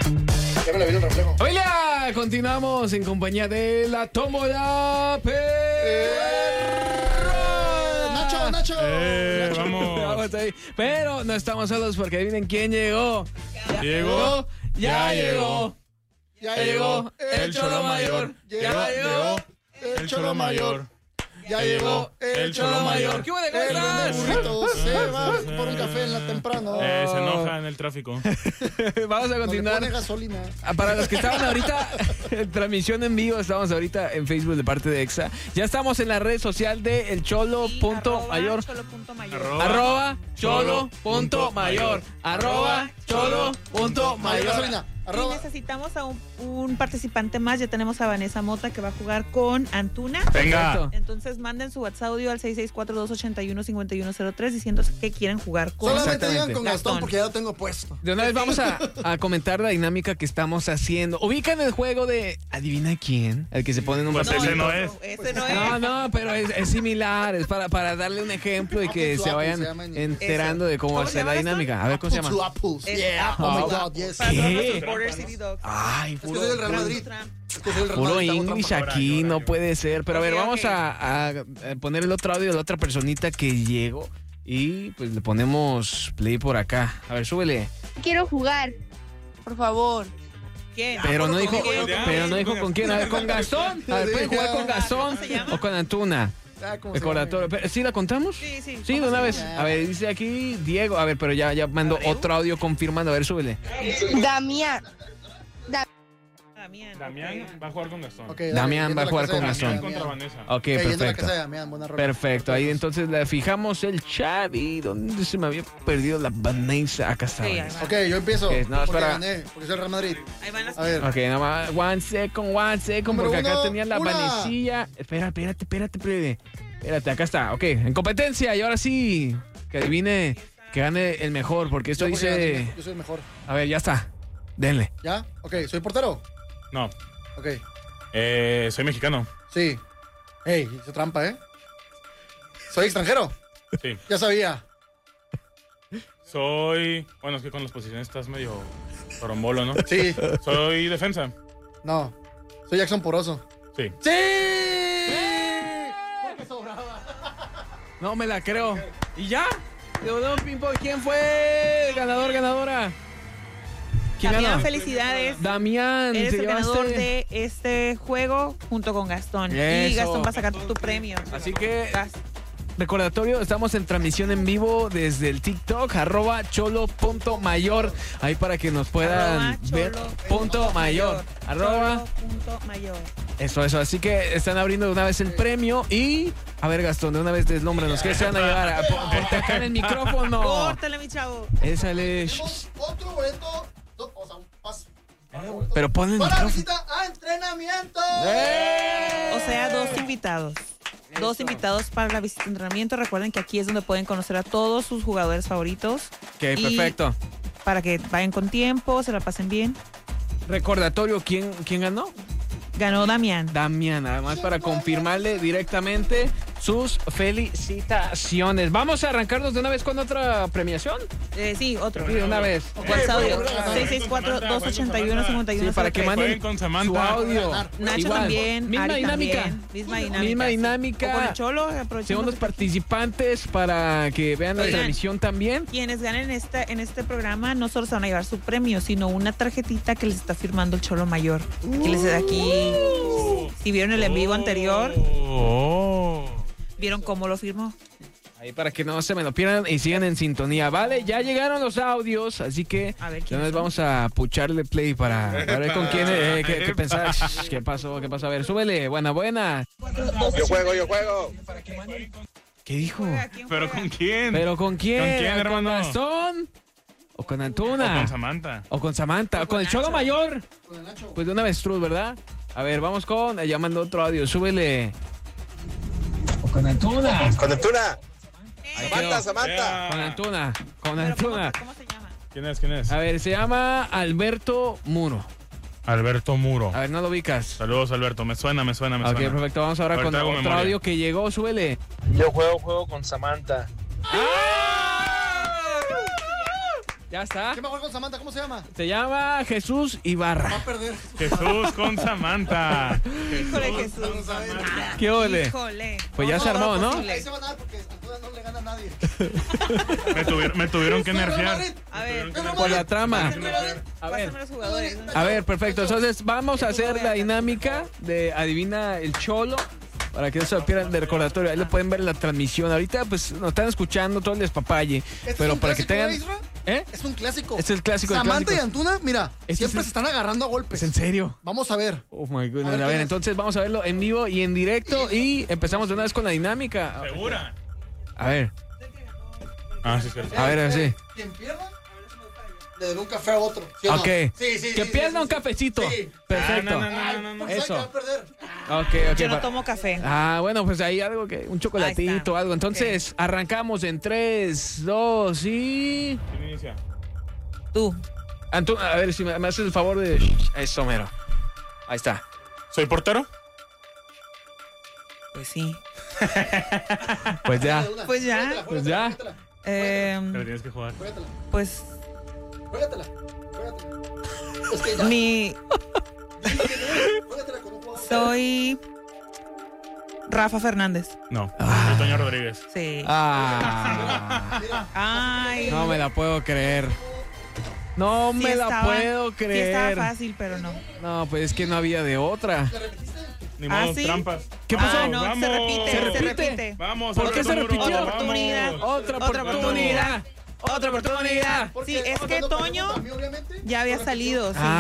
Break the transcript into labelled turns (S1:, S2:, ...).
S1: Ya me la vi el reflejo.
S2: Hola, continuamos en compañía de la Tómbola
S1: Nacho.
S2: Vamos ahí. Pero no estamos solos porque adivinen quién llegó. Ya llegó el Cholo Mayor. Ya llegó
S1: el Cholo Mayor.
S2: Ya llegó el Cholo Mayor. ¿Qué hubo de
S1: El
S2: cosas?
S1: burrito se va por un café en la temprano.
S3: Se enoja en el tráfico.
S2: Vamos a
S1: No le
S2: continuar.
S1: pone gasolina.
S2: Para los que estaban ahorita en transmisión en vivo, estamos ahorita en Facebook de parte de EXA. Ya estamos en la red social de el Cholo.mayor. Arroba Cholo.mayor. Arroba Cholo.mayor.
S1: Gasolina.
S4: Y necesitamos a un participante más. Ya tenemos a Vanessa Mota que va a jugar con Antuna.
S3: Venga.
S4: Entonces manden su WhatsApp audio al 664-281-5103 diciendo que quieren jugar con
S1: Solamente digan con
S4: Gastón.
S1: Gastón porque ya lo tengo puesto.
S2: De una vez vamos a comentar la dinámica que estamos haciendo. Ubican el juego de ¿adivina quién? El que se pone en un
S3: Pues
S2: papel.
S3: ese no es.
S4: Ese no es.
S2: No, pero es similar. Es para darle un ejemplo y que
S1: Apple to
S2: se
S1: Apple
S2: vayan
S1: se llama en inglés.
S2: enterando de cómo va a
S4: ¿Cómo se
S2: ser la
S4: llama esto?
S2: dinámica. A ver cómo se llama.
S1: Apples.
S4: Es
S1: Yeah.
S4: Apple
S1: Oh my
S4: to
S1: God,
S4: Apple.
S1: yes.
S4: Para todos
S2: ¿Qué?
S4: nuestros Border City Dogs.
S2: Ay,
S1: Es que
S2: puro,
S1: soy del Real Madrid. Es que soy del Real
S2: puro
S1: Madrid, hago
S2: English
S1: trampa.
S2: aquí, no puede ser. Pero a ver,
S4: Ok,
S2: vamos
S4: ok.
S2: a poner el otro audio de la otra personita que llegó. Y pues le ponemos play por acá. A ver, súbele.
S5: Quiero jugar, por favor.
S4: ¿Quién?
S2: Pero no dijo,
S3: ya.
S2: pero no dijo con quién. A ver, con Gastón. A ver, ¿pueden jugar con Gastón
S4: ¿Cómo se llama?
S2: o con Antuna?
S1: Ah, ¿cómo se llama?
S2: Recordatorio. Pero, ¿sí la contamos?
S4: Sí, sí.
S2: Sí, de una vez. A ver, dice aquí Diego. A ver, pero ya mandó
S4: ¿Abreu?
S2: otro audio confirmando. A ver, súbele.
S5: Damián.
S3: Damián va a jugar con Gastón.
S1: Ok, dale,
S2: Damián
S1: yendo
S2: va a
S1: la
S2: jugar
S1: casa de
S2: con
S1: Damián,
S2: Gastón.
S3: Contra
S1: Damián.
S3: Vanessa.
S2: Ok,
S1: Yendo a la casa de
S2: perfecto.
S1: Damián, buena rola.
S2: Perfecto. Ahí entonces le fijamos el chat. ¿Y dónde se me había perdido la Vanessa? Acá está.
S4: Sí,
S2: Vanessa.
S4: ahí
S1: Ok, yo empiezo.
S2: Ok, no,
S1: porque
S2: espera.
S1: gané, porque soy el Real Madrid.
S4: Ahí van las
S1: A ver.
S2: Ok, nomás, one second,
S1: Número
S2: porque acá
S1: uno,
S2: tenía la
S1: una.
S2: Vanesilla. Espérate, Espérate, acá está. Ok, en competencia. Y ahora sí, que adivine, que gane el mejor, porque esto
S1: Yo porque
S2: dice...
S1: gané, yo soy el mejor.
S2: A ver, ya está. Denle.
S1: ¿Ya? Ok, ¿soy portero?
S3: No.
S1: Ok,
S3: Soy mexicano.
S1: sí. Ey, hice trampa, ¿eh? ¿Soy extranjero?
S3: Sí.
S1: Ya sabía.
S3: Soy. Bueno, es que con las posiciones estás medio torombolo, ¿no?
S1: Sí.
S3: Soy defensa.
S1: No. Soy Jackson Poroso.
S3: Sí.
S1: ¡Sí!
S2: No me la creo. ¿Y ya? ¿Quién fue el ganador, ganadora? ¿Quién
S4: Damián,
S2: ganó?
S4: felicidades.
S2: Damián,
S4: Eres
S2: te
S4: el ganador
S2: llevaste.
S4: de este juego junto con Gastón. Y
S2: Eso.
S4: Gastón va a sacar tu premio.
S2: Así que,
S4: Gas.
S2: recordatorio, estamos en transmisión en vivo desde el TikTok, @cholo.mayor. Ahí para que nos puedan ver. Punto mayor.
S4: Cholo.mayor.
S2: Eso. Así que están abriendo de una vez el premio y... A ver, Gastón, de una vez deslúmbranos. ¿Qué se van a llevar? Ponte acá en el micrófono.
S4: Córtale, mi chavo.
S2: Échale.
S1: Tenemos otro boleto. O sea, un pase.
S2: Pero ponle el
S1: Para
S2: micrófono.
S1: visita a entrenamiento.
S4: O sea, dos invitados. Dos invitados para la visita de entrenamiento. Recuerden que aquí es donde pueden conocer a todos sus jugadores favoritos.
S2: Ok,
S4: Y
S2: perfecto.
S4: para que vayan con tiempo, se la pasen bien.
S2: Recordatorio, ¿quién ganó?
S4: Ganó Damián.
S2: Damián, además para confirmarle directamente sus felicitaciones. Vamos a arrancarnos de una vez con otra premiación.
S4: Sí, otro.
S2: Sí, de una vez.
S4: WhatsApp audio.
S3: Jueguen con
S4: 664-281-5103.
S2: Sí, para que manden
S3: Jueguen con
S2: su
S3: Samantha.
S2: audio.
S4: Nacho
S2: Igual.
S4: también.
S2: Misma
S4: Ari
S2: dinámica.
S4: también. Misma dinámica.
S2: Misma
S4: sí.
S2: dinámica.
S4: O con el Cholo, aprovechando
S2: Segundos
S4: que-
S2: participantes para que vean la
S4: Oigan.
S2: transmisión también.
S4: Quienes ganen en este programa no solo se van a llevar su premio, sino una tarjetita que les está firmando el Cholo Mayor. Que les da aquí. Si vieron el en vivo anterior, vieron cómo lo firmó.
S2: Ahí para que no se me lo pierdan y sigan en sintonía. Vale, ya llegaron los audios, así que
S4: A ver,
S2: ya
S4: ¿quiénes
S2: nos
S4: son?
S2: vamos a pucharle play para ver con quién, qué pensar. ¿Qué pasó? A ver, súbele. Buena.
S6: Yo juego.
S2: ¿Qué dijo?
S4: ¿Quién
S3: ¿Pero
S4: juega?
S3: con quién?
S2: ¿Pero con quién?
S3: ¿Con quién,
S2: ¿Con
S3: hermano?
S2: Gastón? ¿O con
S3: O
S2: Antuna?
S3: con Samantha.
S2: ¿O con Samantha? ¿O con el
S4: Nacho.
S2: Cholo Mayor?
S1: Con el Nacho.
S2: Pues de una avestruz, ¿verdad? A ver, vamos con... Ya mandó otro audio, súbele. ¿O con Antuna?
S6: Con Antuna.
S2: Ahí
S6: Samantha,
S2: quedó.
S6: Samantha.
S2: Con Antuna. Con
S4: Pero
S2: Antuna.
S4: ¿Cómo se llama?
S3: ¿Quién es?
S2: A ver, se llama Alberto Muro.
S3: Alberto Muro.
S2: A ver, no lo ubicas.
S3: Saludos, Alberto. Me suena.
S2: Ok, perfecto. Vamos ahora con
S3: Ahorita hago
S2: otro
S3: memoria.
S2: audio que llegó, súbele.
S7: Yo juego con Samantha.
S2: Ya está.
S1: ¿Qué me juega con Samantha? ¿Cómo se llama?
S2: Se llama Jesús
S1: Va
S2: Ibarra.
S1: a perder.
S3: Jesús con Samantha.
S4: Híjole, Jesús.
S2: ¿Qué ole?
S4: Híjole.
S2: Pues ya se armó, ¿no?
S1: Ahí se van a dar porque Antuna no le gana a nadie.
S3: Me tuvieron que nerfear.
S4: A ver,
S2: Por la trama. A ver.
S4: pásame los jugadores.
S2: A ver, perfecto. Entonces vamos a hacer la dinámica de adivina el Cholo. Para que no se lo pierdan de recordatorio. Ahí lo pueden ver en la transmisión. Ahorita pues nos están escuchando todo el despapalle. Pero para que tengan... ¿Eh?
S1: Es un clásico.
S2: Es el clásico de
S1: Samantha y
S2: clásicos.
S1: Antuna, mira,
S2: Este
S1: siempre
S2: es el-
S1: se están agarrando a
S2: ¿Es
S1: golpes.
S2: en serio?
S1: Vamos a ver.
S2: Oh my goodness.
S1: A ver,
S2: A ver,
S1: ¿quién es?
S2: entonces vamos a verlo en vivo y en directo. Y empezamos de una vez con la dinámica.
S3: ¿Segura?
S2: A ver,
S3: Ah, sí, sí.
S2: a ver, sí.
S1: Quien pierda, le debe un café a otro. ¿Sí o no?
S2: Ok.
S1: Sí.
S2: Que pierda un cafecito.
S1: Sí.
S2: Perfecto.
S3: No.
S1: Eso.
S2: Eso.
S1: Va a perder.
S2: Ok.
S4: Yo no tomo café.
S2: Ah, bueno, pues ahí algo que... Un
S4: Ahí
S2: chocolatito,
S4: está.
S2: algo. Entonces, arrancamos en 3, 2 y...
S3: ¿Quién inicia?
S4: Tú.
S2: A ver, si me haces el favor de... Eso, mero. Ahí está.
S3: ¿Soy portero?
S4: Pues sí.
S2: Pues ya.
S1: De una.
S4: Pues ya.
S1: Juégatela,
S2: Pues ya.
S1: juégatela,
S3: Pero tienes que jugar.
S1: juégatela,
S4: Pues
S1: juégatela. Es que ya.
S4: mi...
S1: Juégatela con un jugador.
S4: Soy... Rafa Fernández.
S3: No. Soy Toño Rodríguez.
S4: Sí.
S2: Ah,
S4: Ay.
S2: no me la puedo creer. No
S4: Sí
S2: me la
S4: estaba-
S2: puedo
S4: Sí
S2: creer.
S4: estaba fácil, pero no.
S2: No, pues es que no había de otra.
S3: Ni
S4: ¿Ah,
S3: modo,
S4: sí?
S3: trampas.
S2: ¿Qué pasó?
S4: Ah, no,
S3: Vamos.
S4: se repite,
S2: ¿Se
S4: se
S2: repite?
S4: repite.
S3: Vamos.
S2: ¿Por
S3: otro
S2: qué se
S3: número,
S2: repitió?
S3: vamos.
S4: Otra oportunidad.
S2: Otra
S4: Otra
S2: oportunidad. Otra oportunidad.
S1: Porque
S4: Sí, es
S1: estamos
S4: que
S1: hablando de
S4: Toño
S1: pregunta a mí, obviamente.
S4: ya había salido. Sí.
S2: Ah,